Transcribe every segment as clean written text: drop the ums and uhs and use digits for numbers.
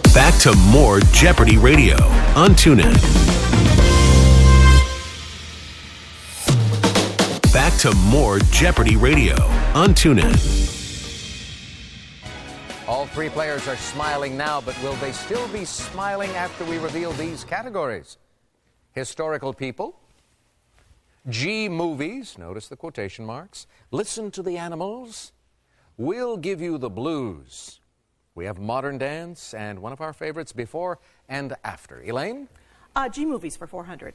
Back to more Jeopardy Radio on TuneIn. Back to more Jeopardy Radio on TuneIn. All three players are smiling now, but will they still be smiling after we reveal these categories? Historical people, G movies, notice the quotation marks, listen to the animals, we'll give you the blues. We have modern dance and one of our favorites, before and after. Elaine? G movies for 400.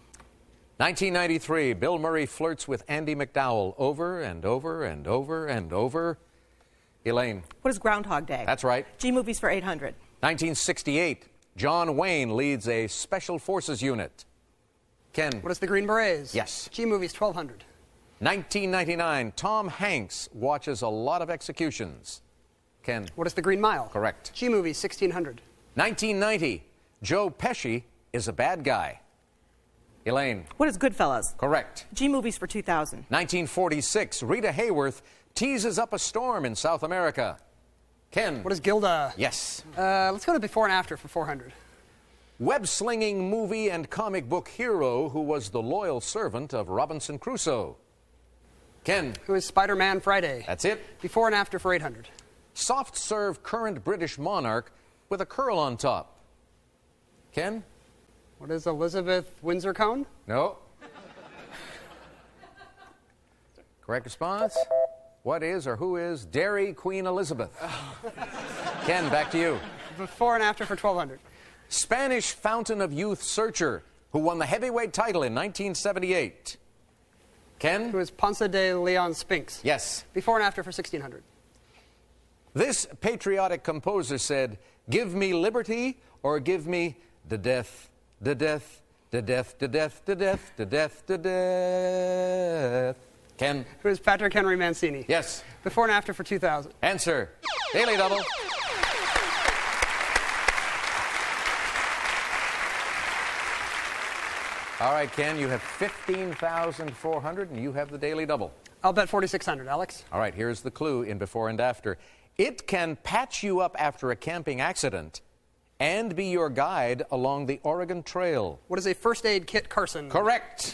1993, Bill Murray flirts with Andie MacDowell over and over and over and over. Elaine? What is Groundhog Day? That's right. G movies for 800. 1968, John Wayne leads a Special Forces unit. Ken? What is the Green Berets? Yes. G movies 1200. 1999, Tom Hanks watches a lot of executions. Ken? What is the Green Mile? Correct. G movies 1600. 1990, Joe Pesci is a bad guy. Elaine? What is Goodfellas? Correct. G movies for 2000. 1946, Rita Hayworth teases up a storm in South America. Ken? What is Gilda? Yes. Let's go to before and after for 400. Web-slinging movie and comic book hero who was the loyal servant of Robinson Crusoe. Ken? Who is Spider-Man Friday? That's it. Before and after for 800. Soft-serve current British monarch with a curl on top. Ken? What is Elizabeth Windsor Cone? No. Correct response? What is or who is Dairy Queen Elizabeth? Ken, back to you. Before and after for 1200. Spanish Fountain of Youth searcher who won the heavyweight title in 1978. Ken? Who is Ponce de Leon Spinks? Yes. Before and after for 1600. This patriotic composer said, "Give me liberty or give me the death, the death, the death, the death, the death, the death, the death." Ken? Who is Patrick Henry Mancini? Yes. Before and after for 2000. Answer. Daily Double. All right, Ken, you have 15,400 and you have the Daily Double. I'll bet 4,600, Alex. All right, here's the clue in before and after. It can patch you up after a camping accident and be your guide along the Oregon Trail. What is a first aid kit, Carson? Correct.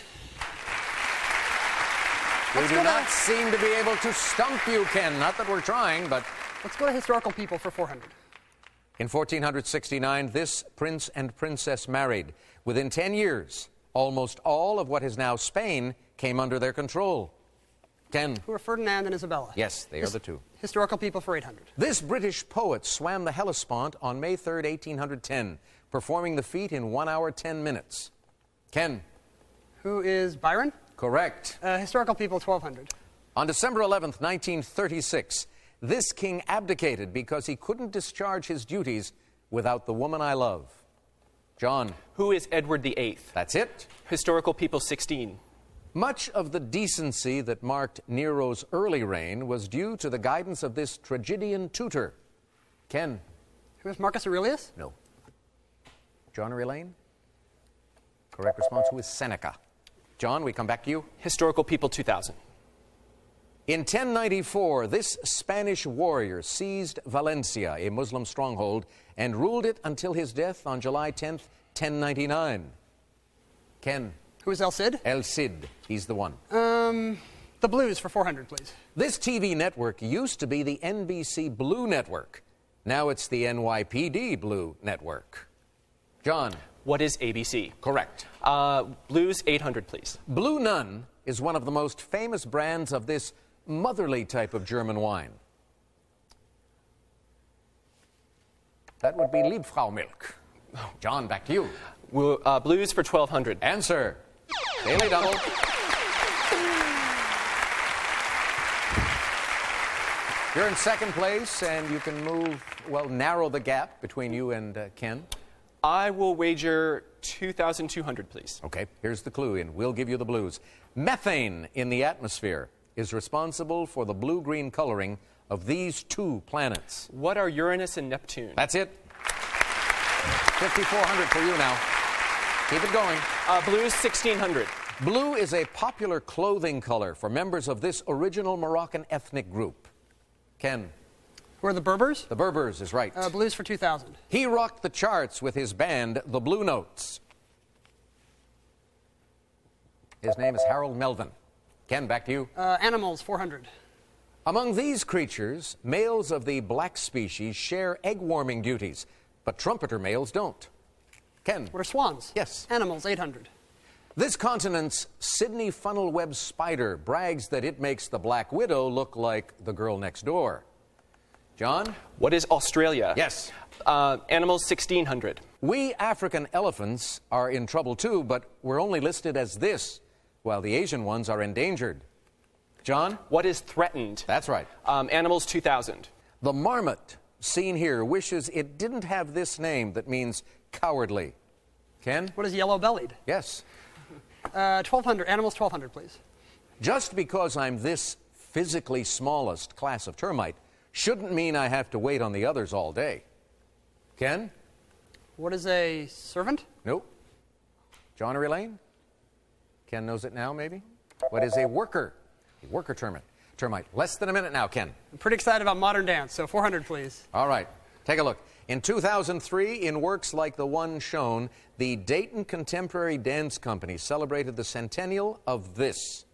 We do not seem to be able to stump you, Ken. Not that we're trying, but... Let's go to historical people for 400. In 1469, this prince and princess married. Within 10 years, almost all of what is now Spain came under their control. Ken? Who are Ferdinand and Isabella? Yes, they are the two. Historical people for 800. This British poet swam the Hellespont on May 3rd, 1810, performing the feat in 1 hour, 10 minutes. Ken? Who is Byron? Correct. Historical people 1200. On December 11th, 1936, this king abdicated because he couldn't discharge his duties without the woman I love. John? Who is Edward VIII? That's it. Historical people 16. Much of the decency that marked Nero's early reign was due to the guidance of this tragedian tutor. Ken? Who is Marcus Aurelius? No. John or Elaine? Correct response, who is Seneca? John, we come back to you. Historical people 2000. In 1094, this Spanish warrior seized Valencia, a Muslim stronghold, and ruled it until his death on July 10th, 1099. Ken? Who is El Cid? El Cid. He's the one. The Blues for 400, please. This TV network used to be the NBC Blue Network. Now it's the NYPD Blue Network. John? What is ABC? Correct. Blues 800, please. Blue Nun is one of the most famous brands of this motherly type of German wine. That would be Liebfraumilch. John, back to you. Blues for 1200. Answer. Daily Double. You're in second place, and you can move, well, narrow the gap between you and Ken. I will wager 2,200, please. Okay, here's the clue, and we'll give you the blues. Methane in the atmosphere is responsible for the blue-green coloring of these two planets. What are Uranus and Neptune? That's it. 5,400 for you now. Keep it going. Blues 1,600. Blue is a popular clothing color for members of this original Moroccan ethnic group. Ken? Who are the Berbers? The Berbers is right. Blues for 2000. He rocked the charts with his band, the Blue Notes. His name is Harold Melvin. Ken, back to you. Animals, 400. Among these creatures, males of the black species share egg-warming duties, but trumpeter males don't. Ken. What are swans? Yes. Animals, 800. This continent's Sydney funnel web spider brags that it makes the black widow look like the girl next door. John? What is Australia? Yes. Animals, 1600. We African elephants are in trouble too, but we're only listed as this, while the Asian ones are endangered. John? What is threatened? That's right. Animals, 2000. The marmot, seen here, wishes it didn't have this name that means cowardly. Ken? What is yellow-bellied? Yes. 1200. Animals, 1200, please. Just because I'm this physically smallest class of termite shouldn't mean I have to wait on the others all day. Ken? What is a servant? Nope. John or Elaine? Ken knows it now, maybe? What is a worker? A worker termite. Less than a minute now, Ken. I'm pretty excited about modern dance, so 400, please. All right. Take a look. In 2003, in works like the one shown, the Dayton Contemporary Dance Company celebrated the centennial of this.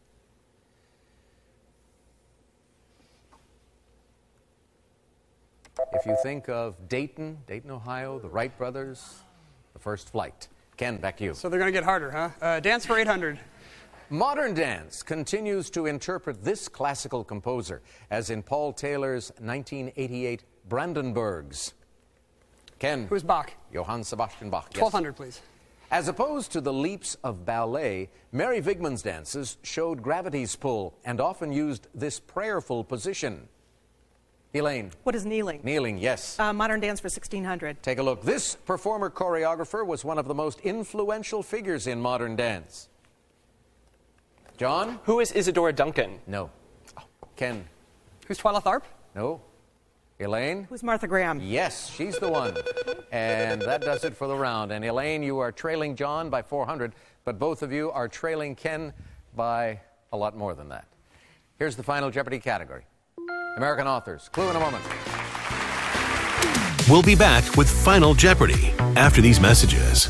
If you think of Dayton, Ohio, the Wright brothers, the first flight. Ken, back to you. So they're going to get harder, huh? Dance for 800. Modern dance continues to interpret this classical composer, as in Paul Taylor's 1988 Brandenburgs. Ken. Who's Bach? Johann Sebastian Bach. Yes. 1200, please. As opposed to the leaps of ballet, Mary Vigman's dances showed gravity's pull and often used this prayerful position. Elaine. What is kneeling? Kneeling, yes. Modern dance for 1600. Take a look. This performer-choreographer was one of the most influential figures in modern dance. John? Who is Isadora Duncan? No. Ken? Who's Twyla Tharp? No. Elaine? Who's Martha Graham? Yes, she's the one. And that does it for the round. And Elaine, you are trailing John by 400, but both of you are trailing Ken by a lot more than that. Here's the final Jeopardy category. American authors. Clue in a moment. We'll be back with Final Jeopardy after these messages.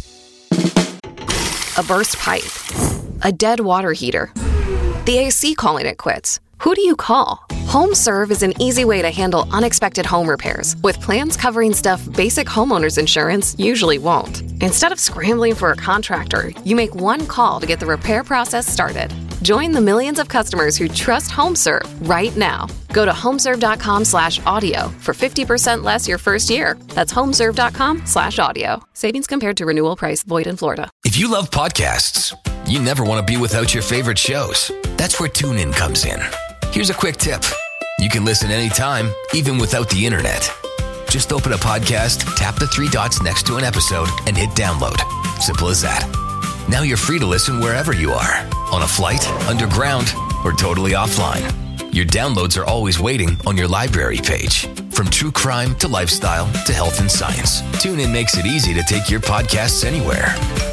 A burst pipe. A dead water heater. The AC calling it quits. Who do you call? HomeServe is an easy way to handle unexpected home repairs with plans covering stuff basic homeowners insurance usually won't. Instead of scrambling for a contractor, you make one call to get the repair process started. Join the millions of customers who trust HomeServe right now. Go to homeserve.com/audio for 50% less your first year. That's homeserve.com/audio. Savings compared to renewal price void in Florida. If you love podcasts, you never want to be without your favorite shows. That's where TuneIn comes in. Here's a quick tip. You can listen anytime, even without the internet. Just open a podcast, tap the three dots next to an episode, and hit download. Simple as that. Now you're free to listen wherever you are, on a flight, underground, or totally offline. Your downloads are always waiting on your library page. From true crime to lifestyle to health and science, TuneIn makes it easy to take your podcasts anywhere.